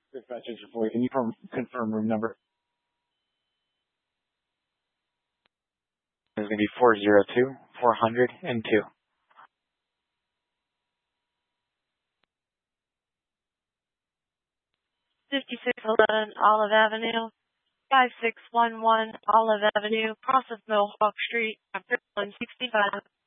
Dispatchers for you. Can you confirm room number? It's going to be 402, 402. 5611 Olive Avenue, 5611 Olive Avenue, cross of Mohawk Street, after 165.